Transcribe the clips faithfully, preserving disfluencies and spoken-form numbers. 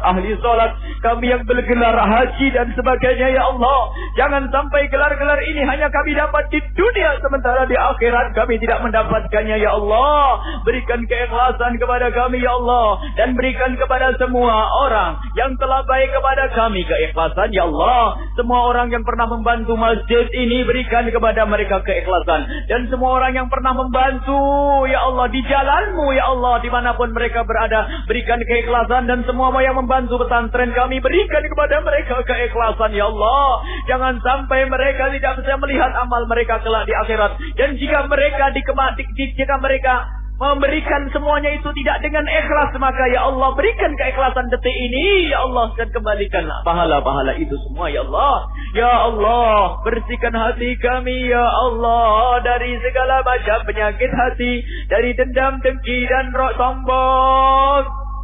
ahli salat, kami yang bergelar haji dan sebagainya ya Allah. Jangan sampai gelar-gelar ini hanya kami dapat di dunia, sementara di akhirat kami tidak mendapatkannya ya Allah. Berikan keikhlasan kepada kami ya Allah, dan berikan kepada semua orang yang telah baik kepada kami keikhlasan ya Allah. Semua orang yang pernah membantu masjid ini, berikan kepada mereka keikhlasan. Dan semua orang yang pernah membantu ya Allah di jalanmu ya Allah, dimanapun mereka berada, berikan keikhlasan. Dan semua yang membantu pesantren kami, berikan kepada mereka keikhlasan ya Allah. Jangan sampai mereka tidak bisa melihat amal mereka kelak di akhirat. Dan jika mereka dikematik, jika mereka memberikan semuanya itu tidak dengan ikhlas, maka ya Allah berikan keikhlasan detik ini ya Allah, dan kembalikanlah pahala-pahala itu semua ya Allah. Ya Allah, bersihkan hati kami ya Allah dari segala macam penyakit hati, dari dendam, dengki dan roh sombong.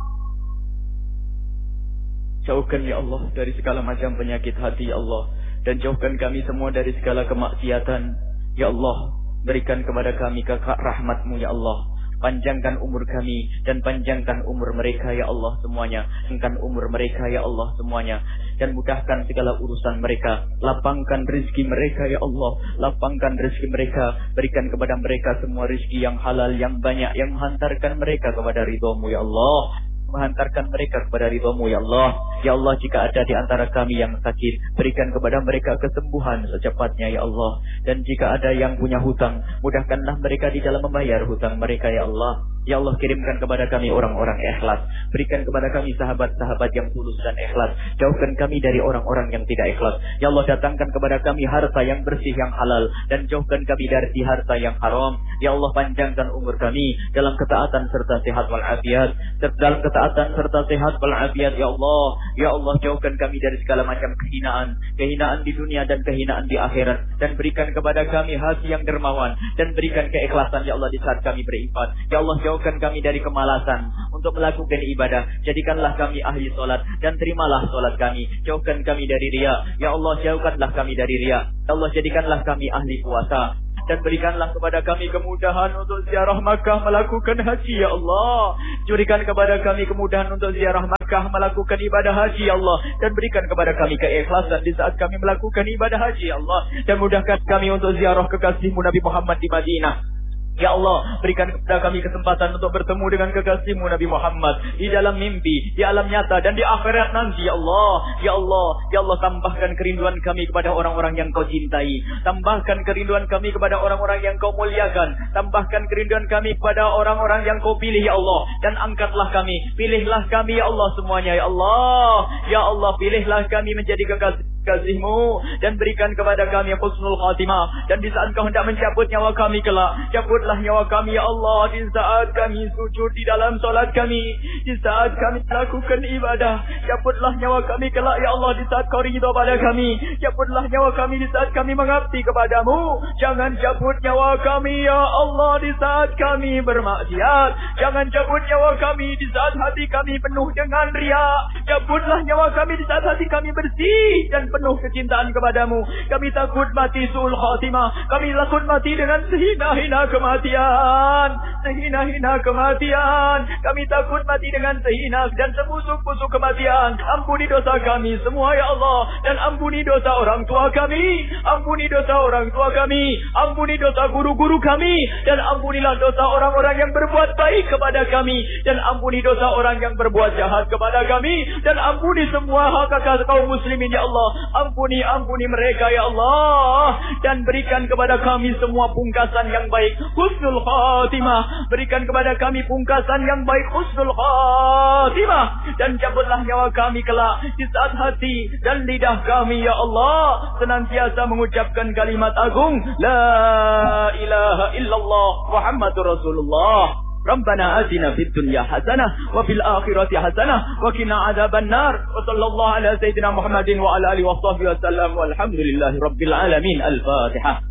Jauhkan ya Allah dari segala macam penyakit hati ya Allah, dan jauhkan kami semua dari segala kemaksiatan ya Allah. Berikan kepada kami kakak rahmat-Mu ya Allah. Panjangkan umur kami dan panjangkan umur mereka ya Allah semuanya. Panjangkan umur mereka ya Allah semuanya, dan mudahkan segala urusan mereka. Lapangkan rezeki mereka ya Allah, lapangkan rezeki mereka. Berikan kepada mereka semua rezeki yang halal, yang banyak, yang menghantarkan mereka kepada ridha-Mu ya Allah, menghantarkan mereka kepada ridha-Mu ya Allah. Ya Allah, jika ada di antara kami yang sakit, berikan kepada mereka kesembuhan secepatnya ya Allah. Dan jika ada yang punya hutang, mudahkanlah mereka di dalam membayar hutang mereka ya Allah. Ya Allah, kirimkan kepada kami orang-orang ikhlas. Berikan kepada kami sahabat-sahabat yang tulus dan ikhlas. Jauhkan kami dari orang-orang yang tidak ikhlas. Ya Allah, datangkan kepada kami harta yang bersih, yang halal, dan jauhkan kami dari harta yang haram. Ya Allah, panjangkan umur kami dalam ketaatan serta sehat walafiat. Dalam ketaatan serta sehat walafiat ya Allah. Ya Allah, jauhkan kami dari segala macam kehinaan, kehinaan di dunia dan kehinaan di akhirat. Dan berikan kepada kami hati yang dermawan, dan berikan keikhlasan ya Allah di saat kami beribadah. Ya Allah, jauhkan kami dari kemalasan untuk melakukan ibadah. Jadikanlah kami ahli solat, dan terimalah solat kami. Jauhkan kami dari riya. Ya Allah, jauhkanlah kami dari riya. Ya Allah, jadikanlah kami ahli puasa, dan berikanlah kepada kami kemudahan untuk ziarah Makkah, melakukan haji ya Allah. Berikan kepada kami kemudahan untuk ziarah Makkah, melakukan ibadah haji ya Allah. Dan berikan kepada kami keikhlasan di saat kami melakukan ibadah haji ya Allah. Dan mudahkan kami untuk ziarah kekasih-Mu Nabi Muhammad di Madinah. Ya Allah, berikan kepada kami kesempatan untuk bertemu dengan kekasih-Mu Nabi Muhammad di dalam mimpi, di alam nyata, dan di akhirat nanti ya Allah. Ya Allah, ya Allah, tambahkan kerinduan kami kepada orang-orang yang Kau cintai. Tambahkan kerinduan kami kepada orang-orang yang Kau muliakan. Tambahkan kerinduan kami kepada orang-orang yang Kau pilih ya Allah. Dan angkatlah kami, pilihlah kami ya Allah semuanya ya Allah. Ya Allah, pilihlah kami menjadi kekasih kasih-Mu, dan berikan kepada kami husnul khatimah. Dan di saat Kau hendak mencabut nyawa kami kelak, cabutlah nyawa kami ya Allah. Di saat kami sujud di dalam solat kami, di saat kami melakukan ibadah, cabutlah nyawa kami kelak ya Allah. Di saat Kau ridha pada kami, cabutlah nyawa kami di saat kami mengabdi kepada-Mu. Jangan cabut nyawa kami ya Allah di saat kami bermaksiat. Jangan cabut nyawa kami di saat hati kami penuh dengan riya. Cabutlah nyawa kami di saat hati kami bersih dan penuh kecintaan kepada-Mu. Kami takut mati su'ul khatimah. Kami takut mati dengan sehina-hina kematian. Sehina-hina kematian. Kami takut mati dengan sehina dan sebusuk-busuk kematian. Ampuni dosa kami semua ya Allah. Dan ampuni dosa orang tua kami. Ampuni dosa orang tua kami. Ampuni dosa guru-guru kami. Dan ampunilah dosa orang-orang yang berbuat baik kepada kami. Dan ampuni dosa orang yang berbuat jahat kepada kami. Dan ampuni semua hak-hak kaum muslimin ya Allah. Ampuni, ampuni mereka ya Allah. Dan berikan kepada kami semua pungkasan yang baik, husnul khatimah. Berikan kepada kami pungkasan yang baik, husnul khatimah. Dan cabutlah nyawa kami kelak di saat hati dan lidah kami ya Allah senantiasa mengucapkan kalimat agung La ilaha illallah Muhammadur Rasulullah. Rabbana atina fid dunya hasanah wa fil akhirati hasanah wa qina adzaban nar. Wa sallallahu ala sayyidina Muhammadin wa ala alihi wa sahbihi wasallam walhamdulillahi rabbil alamin. Al-Fatihah.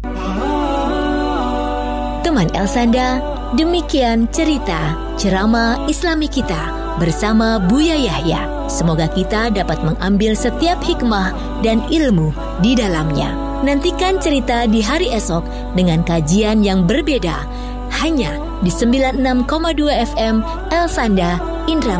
Teman Elsanda, demikian cerita ceramah Islami kita bersama Buya Yahya. Semoga kita dapat mengambil setiap hikmah dan ilmu di dalamnya. Nantikan cerita di hari esok dengan kajian yang berbeda hanya di sembilan puluh enam koma dua F M Elsanda Indra